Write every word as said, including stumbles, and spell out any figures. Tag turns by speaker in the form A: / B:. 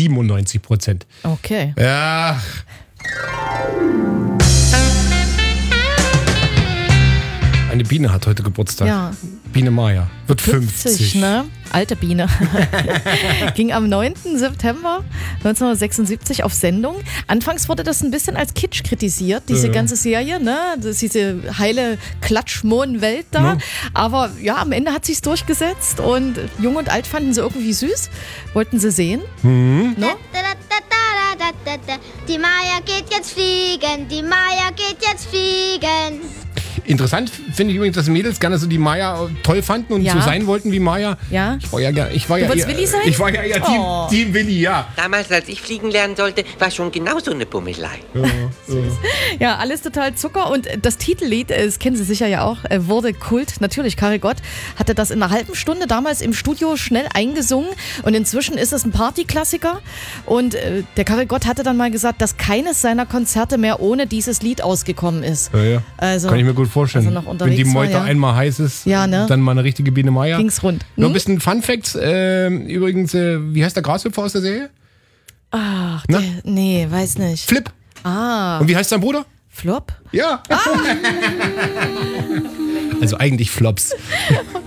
A: siebenundneunzig Prozent.
B: Okay.
A: Ja. Eine Biene hat heute Geburtstag.
B: Ja.
A: Biene Maya. Wird fünfzig.
B: fünfzig, ne? Alte Biene. Ging am neunten September neunzehnhundertsechsundsiebzig auf Sendung. Anfangs wurde das ein bisschen als Kitsch kritisiert, diese
A: Ja.
B: ganze Serie, ne? Das ist diese heile Klatschmohn-Welt da.
A: Ja.
B: Aber ja, am Ende hat sich's durchgesetzt und Jung und Alt fanden sie irgendwie süß. Wollten sie sehen.
A: Mhm.
B: Ne?
C: Die Maya geht jetzt fliegen, die Maya geht jetzt fliegen.
A: Interessant finde ich übrigens, dass Mädels gerne so die Maya toll fanden und
B: Ja.
A: so sein wollten wie Maya.
B: Ja.
A: Ich war ja, gar- ich war ja
B: wolltest
A: eher,
B: Willi sein?
A: Ich war ja eher Team,
B: Oh.
A: Team Willi, ja.
D: Damals, als ich fliegen lernen sollte, war schon genauso eine Bummelei.
B: Ja, alles total Zucker. Und das Titellied, äh, das kennen Sie sicher ja auch, äh, wurde Kult. Natürlich, Karel Gott hatte das in einer halben Stunde damals im Studio schnell eingesungen. Und inzwischen ist es ein Partyklassiker. Und äh, der Karel Gott hatte dann mal gesagt, dass keines seiner Konzerte mehr ohne dieses Lied ausgekommen ist.
A: Ja, ja.
B: Also,
A: Kann ich mir gut vorstellen.
B: also noch unterwegs
A: Wenn die Meute
B: war, ja.
A: einmal heiß ist,
B: Ja, ne?
A: dann mal eine richtige Biene Maya.
B: Ging's rund.
A: Noch ein
B: Hm?
A: bisschen Fun Facts. Äh, übrigens, äh, wie heißt der Grashüpfer aus der Serie?
B: Ach,
A: Na?
B: der, nee, weiß nicht.
A: Flip.
B: Ah,
A: Und wie heißt sein Bruder?
B: Flop?
A: Ja. Also eigentlich Flops.